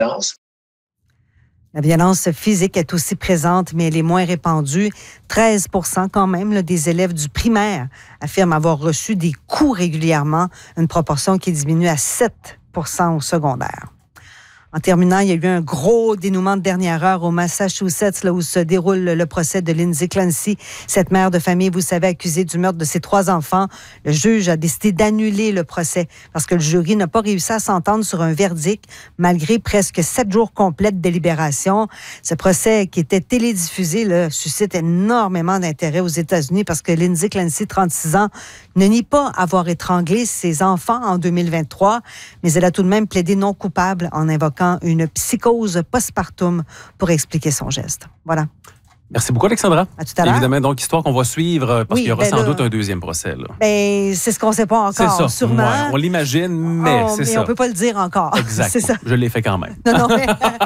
La violence physique est aussi présente, mais elle est moins répandue. 13% quand même là, des élèves du primaire affirment avoir reçu des coups régulièrement, une proportion qui diminue à 7% au secondaire. En terminant, il y a eu un gros dénouement de dernière heure au Massachusetts, là où se déroule le procès de Lindsay Clancy, cette mère de famille, vous savez, accusée du meurtre de ses 3 enfants. Le juge a décidé d'annuler le procès parce que le jury n'a pas réussi à s'entendre sur un verdict malgré presque 7 jours complets de délibération. Ce procès qui était télédiffusé là, suscite énormément d'intérêt aux États-Unis parce que Lindsay Clancy, 36 ans, ne nie pas avoir étranglé ses enfants en 2023, mais elle a tout de même plaidé non coupable en invoquant une psychose postpartum pour expliquer son geste. Voilà. Merci beaucoup, Alexandra. À tout à l'heure. Évidemment, donc, histoire qu'on va suivre, parce qu'il y aura sans doute un deuxième procès. Là. Ben, c'est ce qu'on ne sait pas encore, c'est ça. sûrement. Ouais, on l'imagine, mais c'est ça. Mais on ne peut pas le dire encore. Exact. C'est ça. Je l'ai fait quand même. Non, mais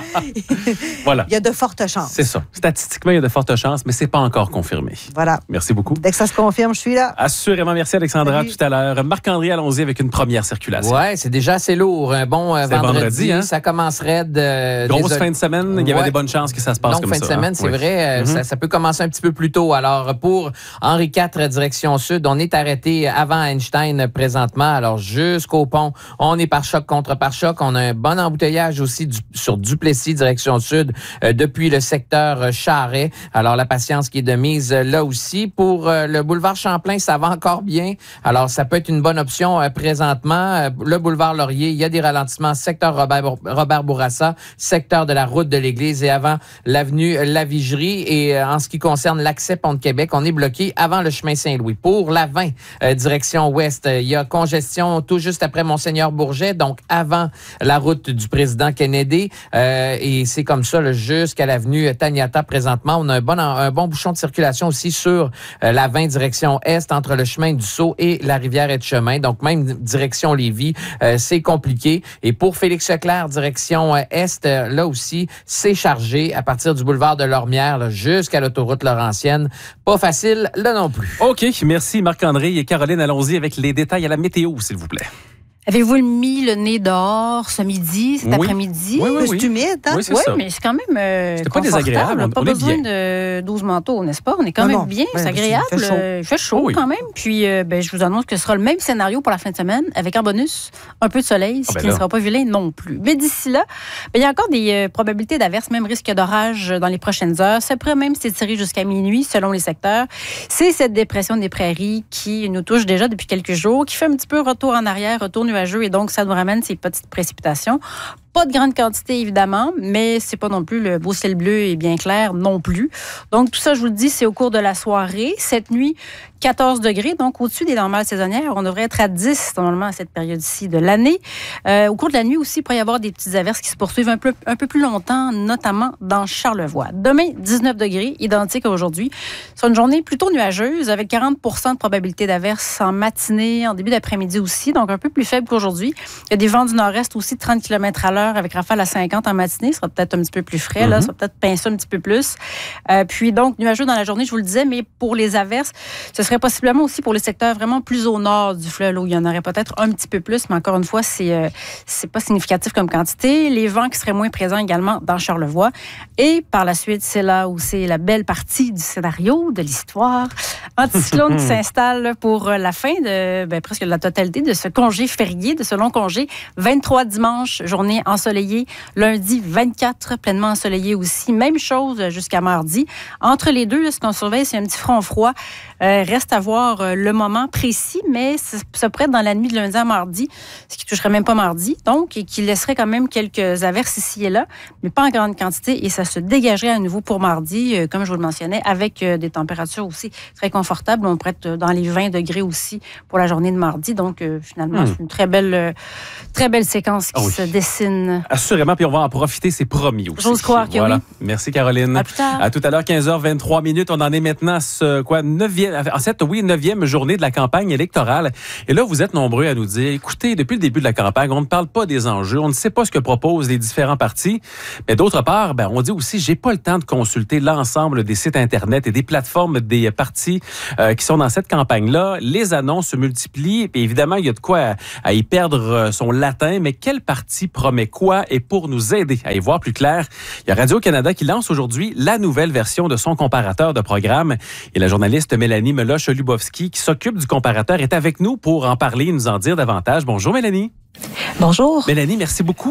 voilà. Il y a de fortes chances. C'est ça. Statistiquement, il y a de fortes chances, mais ce n'est pas encore confirmé. Voilà. Merci beaucoup. Dès que ça se confirme, je suis là. Assurément. Merci, Alexandra. Salut. Tout à l'heure. Marc-André, allons-y avec une première circulation. Oui, c'est déjà assez lourd. Un bon vendredi. Hein? Ça commencerait de... Grosse fin de semaine. Il y avait des bonnes chances que ça se passe comme ça. Longue fin de semaine, c'est vrai. Ça peut commencer un petit peu plus tôt. Alors, pour Henri IV, direction sud, on est arrêté avant Einstein présentement. Alors, jusqu'au pont, on est pare-choc contre pare-choc. On a un bon embouteillage aussi sur Duplessis, direction sud, depuis le secteur Charret. Alors, la patience qui est de mise là aussi. Pour le boulevard Champlain, ça va encore bien. Alors, ça peut être une bonne option présentement. Le boulevard Laurier, il y a des ralentissements. Secteur Robert Bourassa, secteur de la route de l'Église et avant l'avenue La Vigerie. Et en ce qui concerne l'accès Pont-de-Québec, on est bloqué avant le chemin Saint-Louis. Pour la 20, direction ouest, il y a congestion tout juste après Monseigneur-Bourget, donc avant la route du président Kennedy. Et c'est comme ça là, jusqu'à l'avenue Taniata présentement. On a un bon bouchon de circulation aussi sur la 20 direction est entre le chemin du Sceau et la rivière Etchemin. Donc même direction Lévis, c'est compliqué. Et pour Félix-Leclerc, direction est, là aussi, c'est chargé à partir du boulevard de Lormière là, jusqu'à l'autoroute Laurentienne. Pas facile, là non plus. OK, merci Marc-André. Et Caroline, allons-y avec les détails à la météo, s'il vous plaît. Avez-vous mis le nez dehors ce midi, cet après-midi? Oui. C'est humide, hein? Oui, c'est ça. Mais c'est quand même C'était pas désagréable. On n'a pas besoin de 12 manteaux, n'est-ce pas? On est quand même bien, c'est agréable. Il fait chaud quand même. Puis, je vous annonce que ce sera le même scénario pour la fin de semaine, avec en bonus un peu de soleil, ce qui ne sera pas vilain non plus. Mais d'ici là, il y a encore des probabilités d'averses, même risque d'orage dans les prochaines heures. Ça pourrait même s'étirer jusqu'à minuit, selon les secteurs. C'est cette dépression des prairies qui nous touche déjà depuis quelques jours, qui fait un petit peu retour en arrière, retour nuageux, et donc ça nous ramène ces petites précipitations. Pas de grande quantité, évidemment, mais c'est pas non plus le beau ciel bleu et bien clair non plus. Donc, tout ça, je vous le dis, c'est au cours de la soirée. Cette nuit, 14 degrés, donc au-dessus des normales saisonnières. On devrait être à 10, normalement, à cette période-ci de l'année. Au cours de la nuit aussi, il pourrait y avoir des petites averses qui se poursuivent un peu plus longtemps, notamment dans Charlevoix. Demain, 19 degrés, identique à aujourd'hui. C'est une journée plutôt nuageuse, avec 40% de probabilité d'averses en matinée, en début d'après-midi aussi, donc un peu plus faible qu'aujourd'hui. Il y a des vents du nord-est aussi, 30 km à l'heure, avec rafale à 50 en matinée. Ce sera peut-être un petit peu plus frais, là. Ça va peut-être pincer un petit peu plus. Puis donc, nuageux dans la journée, je vous le disais, mais pour les averses, ce serait possiblement aussi pour les secteurs vraiment plus au nord du fleuve, où il y en aurait peut-être un petit peu plus, mais encore une fois, c'est pas significatif comme quantité. Les vents qui seraient moins présents également dans Charlevoix. Et par la suite, c'est là où c'est la belle partie du scénario, de l'histoire. Anticyclone qui s'installe pour la fin de presque la totalité de ce congé férié, de ce long congé. 23 dimanche, journée ensoleillée. Lundi, 24, pleinement ensoleillé aussi. Même chose jusqu'à mardi. Entre les deux, là, ce qu'on surveille, c'est un petit front froid. Reste à voir le moment précis, mais ça pourrait être dans la nuit de lundi à mardi, ce qui ne toucherait même pas mardi, donc, et qui laisserait quand même quelques averses ici et là, mais pas en grande quantité, et ça se dégagerait à nouveau pour mardi, comme je vous le mentionnais, avec des températures aussi très confortables. On pourrait être dans les 20 degrés aussi pour la journée de mardi, donc finalement, c'est une très belle séquence qui se dessine. Assurément, puis on va en profiter, c'est promis aussi. J'ose croire que oui. Merci Caroline. À plus tard. À tout à l'heure, 15h23. On en est maintenant à ce 9e 9e journée de la campagne électorale. Et là, vous êtes nombreux à nous dire, écoutez, depuis le début de la campagne, on ne parle pas des enjeux, on ne sait pas ce que proposent les différents partis. Mais d'autre part, on dit aussi, j'ai pas le temps de consulter l'ensemble des sites Internet et des plateformes des partis qui sont dans cette campagne-là. Les annonces se multiplient. Et évidemment, il y a de quoi à y perdre son latin. Mais quel parti promet quoi? Et pour nous aider à y voir plus clair, il y a Radio-Canada qui lance aujourd'hui la nouvelle version de son comparateur de programme. Et la journaliste Mélanie Meloche-Lubowski, qui s'occupe du comparateur, est avec nous pour en parler et nous en dire davantage. Bonjour Mélanie. Bonjour. Mélanie, merci beaucoup.